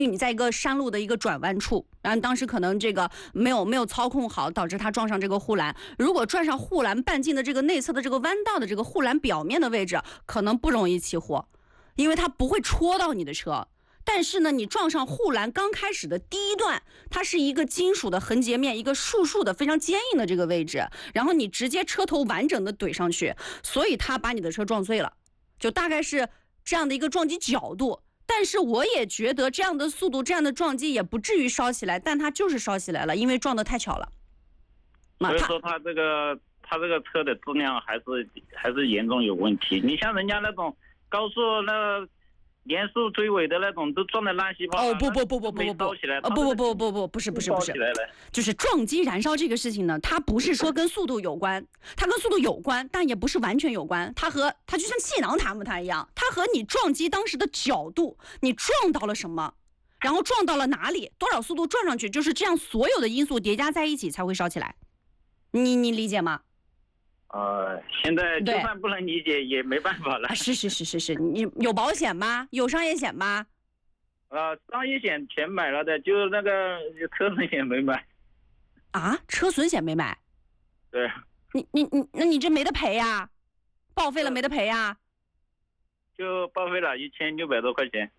你在一个山路的一个转弯处，然后当时可能这个没有操控好，导致它撞上这个护栏。如果撞上护栏半径的这个内侧的这个弯道的这个护栏表面的位置，可能不容易起火，因为它不会戳到你的车。但是呢，你撞上护栏刚开始的第一段，它是一个金属的横截面，一个竖的非常坚硬的这个位置，然后你直接车头完整的怼上去，所以它把你的车撞碎了，就大概是这样的一个撞击角度。但是我也觉得这样的速度，这样的撞击也不至于烧起来，但它就是烧起来了，因为撞得太巧了。 所以说它这个车的质量还是严重有问题。你像人家那种高速那连速追尾的那种，都撞得烂稀巴烂。 不， 烧起来。 不是，就是撞击燃烧这个事情呢，它不是说跟速度有关，它跟速度有关，但也不是完全有关。它就像气囊弹不弹一样，它和你撞击当时的角度，你撞到了什么，然后撞到了哪里，多少速度撞上去，就是这样，所有的因素叠加在一起才会烧起来。你理解吗？ 现在就算不能理解也没办法了。 是，你有保险吗？有商业险吗？ 商业险全买了的，就那个车损险没买。 啊，车损险没买？ 对。 那你这没得赔呀？报废了没得赔呀？ 就报废了1600多块钱。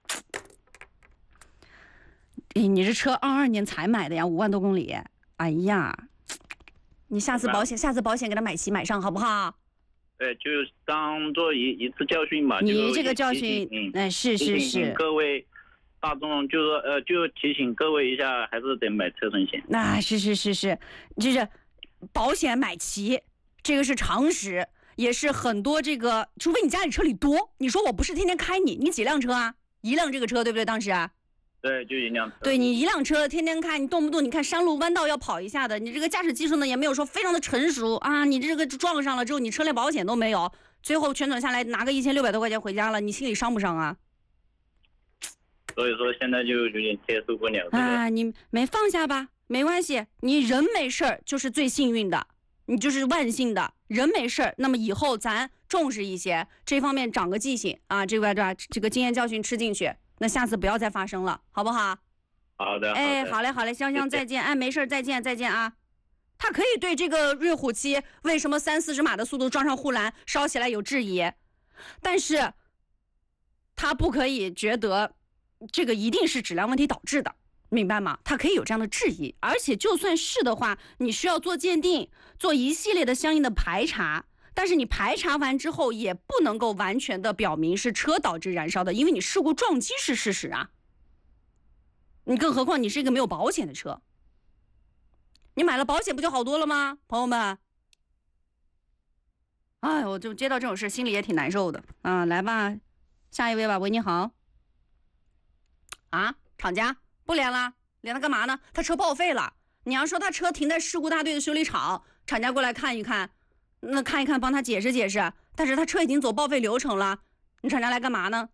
你这车22年才买的呀，5万多公里。哎呀。你下次保险给他买齐买上好不好？ 对，就当做一次教训吧。 你这个教训，是。 提醒各位大众，就提醒各位一下，还是得买车损险。 那是，就是保险买齐，这个是常识，也是很多这个，除非你家里车里多。你说我不是天天开你几辆车啊？一辆这个车对不对？当时啊。 对，就一辆车。 对，你一辆车天天开，你动不动你看山路弯道要跑一下的，你这个驾驶技术呢也没有说非常的成熟啊，你这个撞上了之后，你车辆保险都没有，最后全损下来拿个1600多块钱回家了，你心里伤不伤啊？ 所以说现在就有点接受不了。 啊，你没放下吧？没关系，你人没事就是最幸运的，你就是万幸的，人没事，那么以后咱重视一些这方面，长个记性啊，这个经验教训吃进去。那下次不要再发生了，好不好？ 好的。 好嘞，香再见。没事，再见啊。他可以对这个瑞虎7为什么30-40码的速度撞上护栏烧起来有质疑，但是他不可以觉得这个一定是质量问题导致的，明白吗？他可以有这样的质疑，而且就算是的话，你需要做鉴定，做一系列的相应的排查。但是你排查完之后，也不能够完全的表明是车导致燃烧的，因为你事故撞击是事实啊。你更何况你是一个没有保险的车，你买了保险不就好多了吗？朋友们，哎，我就接到这种事，心里也挺难受的啊。来吧，下一位吧。喂，你好。啊，厂家不连了，连它干嘛呢？他车报废了。你要说他车停在事故大队的修理厂，厂家过来看一看。那看一看，帮他解释解释。但是他车已经走报废流程了，你厂家来干嘛呢？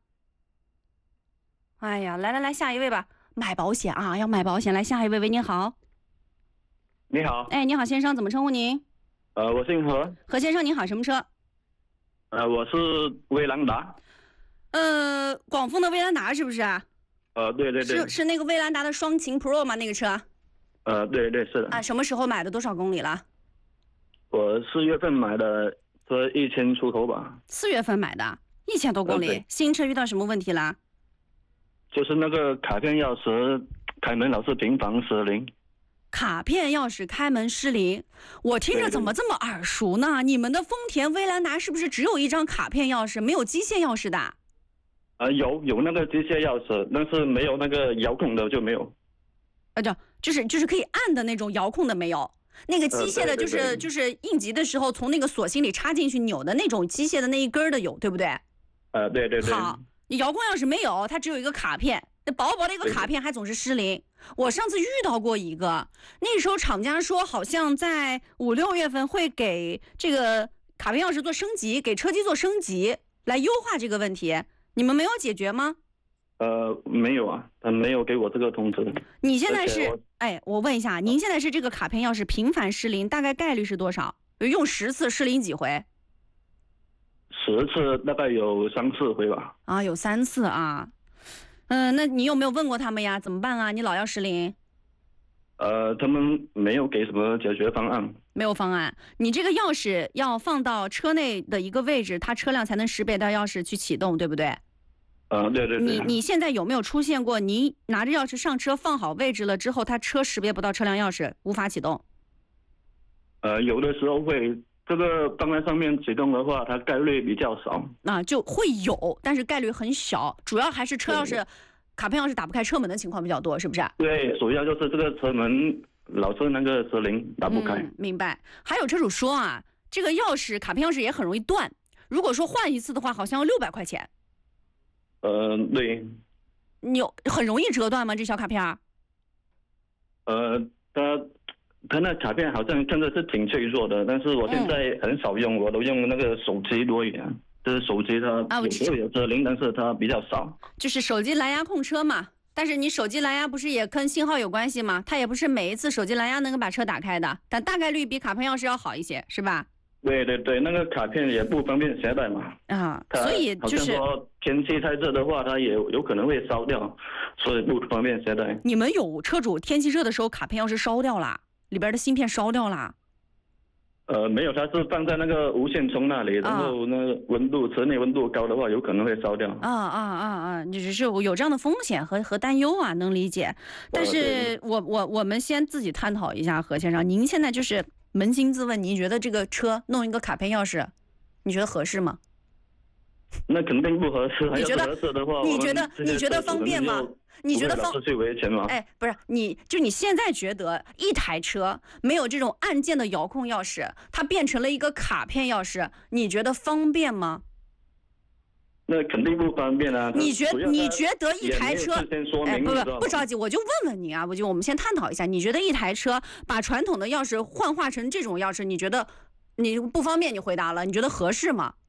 哎呀，来，下一位吧。买保险啊，要买保险。来，下一位。喂，你好。 你好。 哎，你好，先生，怎么称呼您？ 我姓何。 何先生，你好，什么车？ 我是威兰达。 广丰的威兰达是不是？ 对。 是那个威兰达的双擎 Pro 吗？那个车？ 对，是的。 啊，什么时候买的？多少公里了？ 我4月份买的，车1000出头吧。 4月份买的，1000多公里。新车遇到什么问题了？ 就是那个卡片钥匙开门老是频繁失灵。 卡片钥匙开门失灵，我听着怎么这么耳熟呢？你们的丰田威兰达是不是只有一张卡片钥匙，没有机械钥匙的？ 有那个机械钥匙，但是没有那个遥控的就没有。 就是可以按的那种遥控的没有。那个机械的就是应急的时候从那个锁芯里插进去扭的那种机械的那一根的有，对不对？ 对。 好，你遥控钥匙没有，它只有一个卡片，那薄薄的一个卡片还总是失灵。我上次遇到过一个，那时候厂家说好像在5-6月份会给这个卡片钥匙做升级，给车机做升级，来优化这个问题。你们没有解决吗？ 没有啊，他没有给我这个通知。 你现在是，我问一下，您现在是这个卡片钥匙频繁失灵，大概概率是多少？用10次失灵几回 ？10次大概有3-4回吧。 啊，有3次啊。 那你有没有问过他们呀？怎么办啊？你老要失灵。 他们没有给什么解决方案。 没有方案。你这个钥匙要放到车内的一个位置，它车辆才能识别到钥匙去启动，对不对？ 对对对。 你现在有没有出现过，你拿着钥匙上车放好位置了之后，它车识别不到车辆钥匙，无法启动？ 有的时候会，这个放在上面启动的话，它概率比较少。 就会有，但是概率很小，主要还是车钥匙、卡片钥匙打不开车门的情况比较多，是不是？ 对，主要就是这个车门老是那个失灵，打不开。 明白。还有车主说啊，这个钥匙卡片钥匙也很容易断，如果说换一次的话，好像要600块钱。 对。 你很容易折断吗？这小卡片？ 它那卡片好像看着是挺脆弱的，但是我现在很少用，我都用那个手机多一点。就是手机它有时候有失灵，但是它比较少。就是手机蓝牙控车嘛，但是你手机蓝牙不是也跟信号有关系吗？它也不是每一次手机蓝牙能够把车打开的，但大概率比卡片钥匙要好一些，是吧？ 对对对，那个卡片也不方便携带嘛。 所以就是好像说天气太热的话，它也有可能会烧掉，所以不方便携带。 你们有车主天气热的时候卡片钥匙烧掉了，里边的芯片烧掉了？ 没有，它是放在那个无线充那里，然后那个温度车内温度高的话，有可能会烧掉。 你只是有这样的风险和担忧啊，能理解。但是我们先自己探讨一下，何先生，您现在就是扪心自问，您觉得这个车弄一个卡片钥匙，你觉得合适吗？ 那肯定不合适。 你觉得合适的话， 你觉得方便吗？你觉得去维权吗？ 不是，你现在觉得一台车没有这种按键的遥控钥匙，它变成了一个卡片钥匙，你觉得方便吗？ 那肯定不方便啊！ 你觉得一台车？不着急，我就问问你啊，我们先探讨一下，你觉得一台车把传统的钥匙幻化成这种钥匙，你觉得你不方便？你回答了，你觉得合适吗？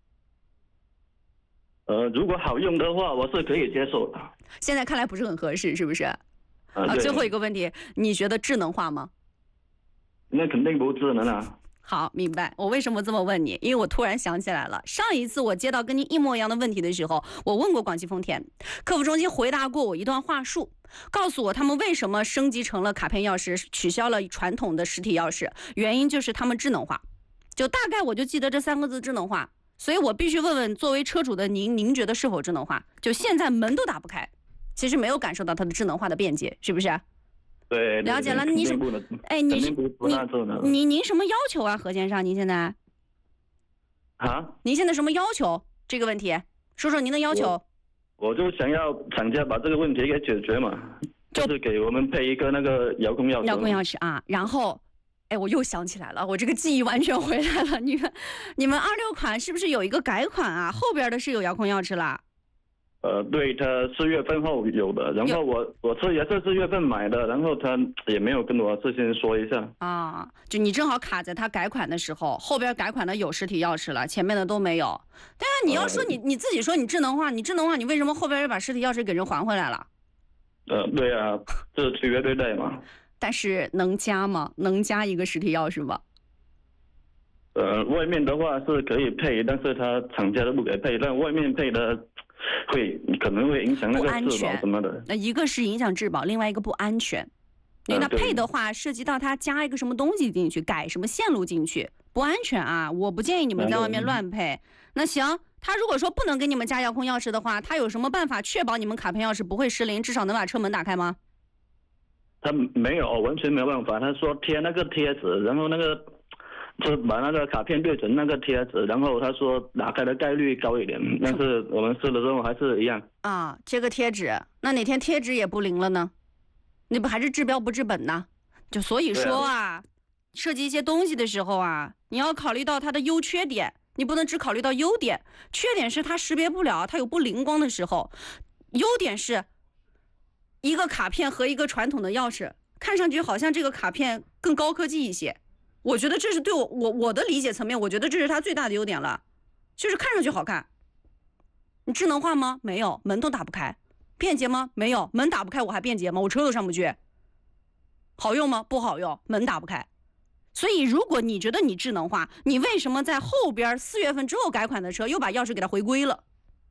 如果好用的话，我是可以接受的。 现在看来不是很合适，是不是？最后一个问题，你觉得智能化吗？ 那肯定不智能啊。 好，明白。我为什么这么问你？因为我突然想起来了，上一次我接到跟你一模一样的问题的时候，我问过广汽丰田客服中心，回答过我一段话术，告诉我他们为什么升级成了卡片钥匙，取消了传统的实体钥匙，原因就是他们智能化。就大概我就记得这3个字，智能化。所以我必须问问，作为车主的您觉得是否智能化？就现在门都打不开，其实没有感受到它的智能化的便捷，是不是？ 对， 了解了。您什么？您什么要求啊，何先生？您现在您现在什么要求？这个问题，说说您的要求。 我就想要厂家把这个问题给解决嘛，就是给我们配一个那个遥控钥匙。 遥控钥匙啊，然后。我又想起来了，我这个记忆完全回来了。你们26款是不是有一个改款啊？后边的是有遥控钥匙啦？ 对，他4月份后有的，然后我车也是4月份买的，然后他也没有跟我事先说一下。 就你正好卡在他改款的时候，后边改款的有实体钥匙了，前面的都没有。但是你要说你自己说你智能化，你为什么后边又把实体钥匙给人还回来了？ 对啊，这是区别对待嘛。 但是能加吗？能加一个实体钥匙吗？ 外面的话是可以配，但是他厂家都不给配，但外面配的可能会影响那个质保什么的。 一个是影响质保，另外一个不安全。因为它配的话涉及到它加一个什么东西进去，改什么线路进去，不安全啊！我不建议你们在外面乱配。那行，他如果说不能给你们加遥控钥匙的话，他有什么办法确保你们卡片钥匙不会失灵，至少能把车门打开吗？ 他没有，完全没有办法。他说贴那个贴纸，然后就把那个卡片对准那个贴纸，然后他说打开的概率高一点，但是我们试了之后还是一样。 贴个贴纸，那哪天贴纸也不灵了呢？那不还是治标不治本呢？就所以说设计一些东西的时候你要考虑到它的优缺点，你不能只考虑到优点。缺点是它识别不了，它有不灵光的时候；优点是一个卡片和一个传统的钥匙，看上去好像这个卡片更高科技一些。我觉得这是对我的理解层面，我觉得这是它最大的优点了，就是看上去好看。你智能化吗？没有，门都打不开。便捷吗？没有，门打不开我还便捷吗？我车都上不去。好用吗？不好用，门打不开。所以如果你觉得你智能化，你为什么在后边4月份之后改款的车又把钥匙给它回归了？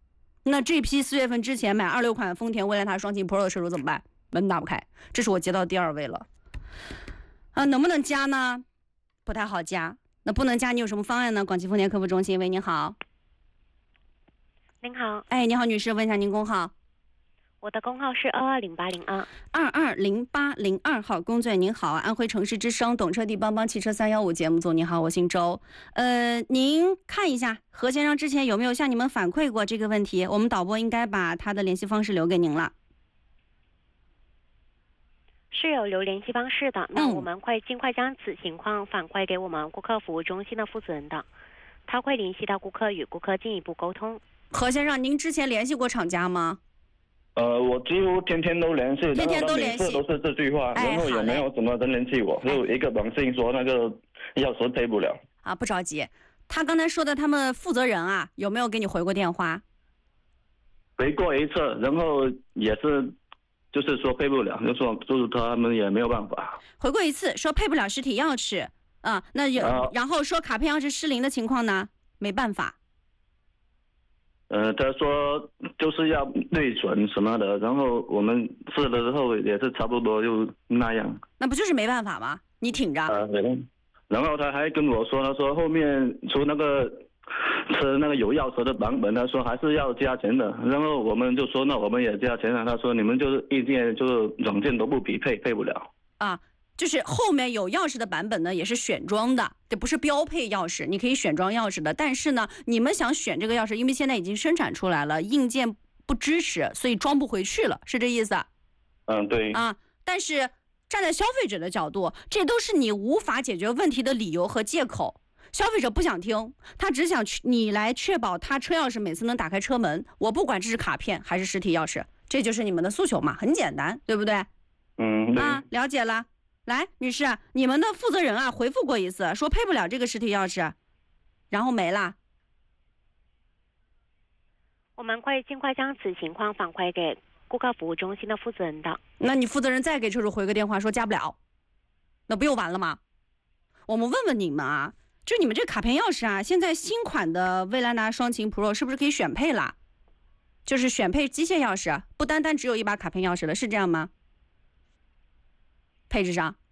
那这批4月份之前买26款丰田威兰达双擎 Pro 的车主怎么办？门打不开，这是我接到第2位了。能不能加呢？不太好加。那不能加，你有什么方案呢？广汽丰田客服中心，喂，您好。 您好。 哎，你好，女士，问一下您工号。 我的工号是220802。 220802号，工作人员您好，安徽城市之声懂车帝帮帮汽车315节目组，你好，我姓周。您看一下何先生之前有没有向你们反馈过这个问题？我们导播应该把他的联系方式留给您了。 是有留联系方式的，那我们会尽快将此情况反馈给我们顾客服务中心的负责人的，他会联系到顾客，与顾客进一步沟通。 何先生，您之前联系过厂家吗？ 我几乎天天都联系， 天天都联系， 都是这句话，然后也没有什么人联系我，就一个短信说那个钥匙配不了。 啊，不着急。他刚才说的他们负责人啊，有没有给你回过电话？ 回过一次，然后也是。就是说配不了，就是他们也没有办法。 回过一次说配不了实体钥匙啊，那然后说卡片钥匙失灵的情况呢，没办法。 他说就是要对准什么的，然后我们试了之后也是差不多就那样。 那不就是没办法吗？你挺着。 然后他还跟我说，他说后面出那个。是那个有钥匙的版本，他说还是要加钱的，然后我们就说那我们也加钱了，他说你们就是意见就是软件都不匹配，配不了啊，就是后面有钥匙的版本呢也是选装的，这不是标配钥匙，你可以选装钥匙的，但是呢你们想选这个钥匙，因为现在已经生产出来了，硬件不支持，所以装不回去了，是这意思？ 对啊，但是站在消费者的角度，这都是你无法解决问题的理由和借口。消费者不想听，他只想你来确保他车钥匙每次能打开车门，我不管这是卡片还是实体钥匙，这就是你们的诉求嘛，很简单，对不对？ 对。 了解了。来，女士，你们的负责人啊回复过一次，说配不了这个实体钥匙，然后没了。 我们会尽快将此情况反馈给顾客服务中心的负责人的。 那你负责人再给车主回个电话说加不了，那不又完了吗？我们问问你们啊。就你们这卡片钥匙啊，现在新款的威兰达双擎 Pro 是不是可以选配了？就是选配机械钥匙，不单单只有一把卡片钥匙了，是这样吗？配置上，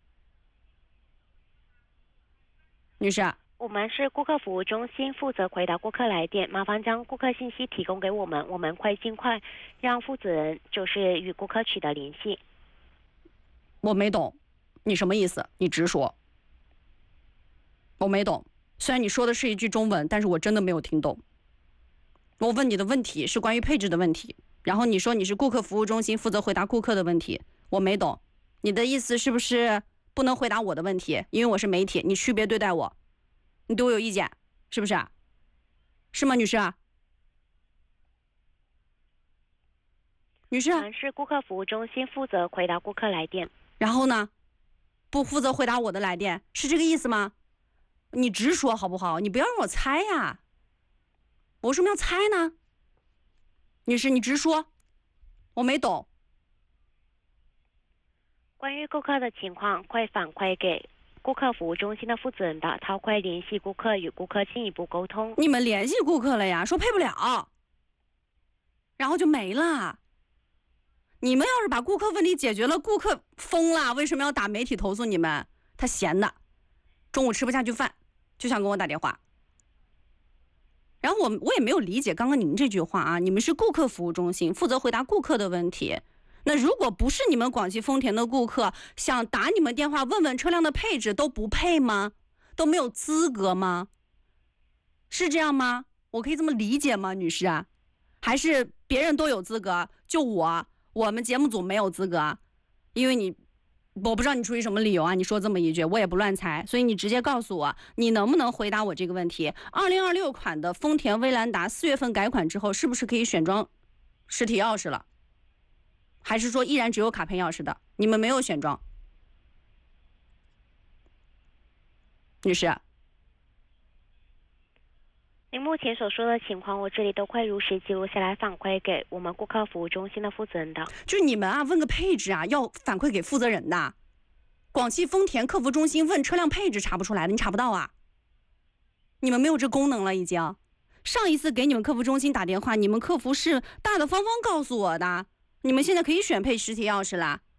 女士， 我们是顾客服务中心，负责回答顾客来电，麻烦将顾客信息提供给我们，我们会尽快让负责人就是与顾客取得联系。 我没懂，你什么意思？你直说。我没懂，虽然你说的是一句中文，但是我真的没有听懂。我问你的问题是关于配置的问题，然后你说你是顾客服务中心，负责回答顾客的问题，我没懂。你的意思是不是不能回答我的问题？因为我是媒体，你区别对待我，你对我有意见，是不是？是吗，女士？女士？ 我们是顾客服务中心，负责回答顾客来电。 然后呢？不负责回答我的来电，是这个意思吗？你直说好不好？你不要让我猜呀！我为什么要猜呢？女士，你直说，我没懂。 关于顾客的情况，会反馈给顾客服务中心的负责人的，他会联系顾客，与顾客进一步沟通。 你们联系顾客了呀？说配不了，然后就没了。你们要是把顾客问题解决了，顾客疯了，为什么要打媒体投诉你们？他闲的，中午吃不下去饭。就想跟我打电话，然后我也没有理解刚刚你们这句话啊，你们是顾客服务中心，负责回答顾客的问题。那如果不是你们广汽丰田的顾客，想打你们电话问问车辆的配置，都不配吗？都没有资格吗？是这样吗？我可以这么理解吗，女士啊？还是别人都有资格，就我们节目组没有资格？因为我不知道你出于什么理由啊，你说这么一句，我也不乱猜，所以你直接告诉我，你能不能回答我这个问题？2026款的丰田威兰达4月份改款之后，是不是可以选装实体钥匙了？还是说依然只有卡片钥匙的？你们没有选装？女士， 您目前所说的情况，我这里都会如实记录下来，反馈给我们顾客服务中心的负责人的。 就是你们啊，问个配置啊，要反馈给负责人的。广汽丰田客服中心问车辆配置查不出来的，你查不到啊？你们没有这功能了已经。 上一次给你们客服中心打电话，你们客服是大大方方告诉我的，你们现在可以选配实体钥匙啦。